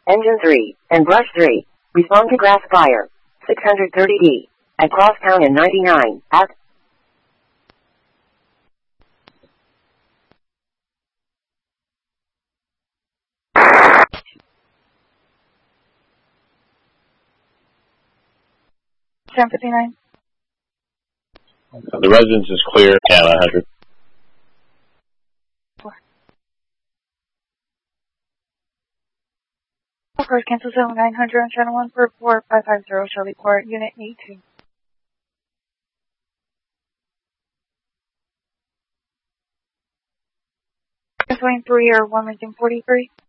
Engine 3, and Brush 3. Respond to grass fire. 630D. At Crosstown and 99, at Sam 59. The residence is clear, and 100. Of course, cancel 900 on channel 1 for 4550 Shelby Court, Unit 82. Canceling 3 or 1 Lincoln 43.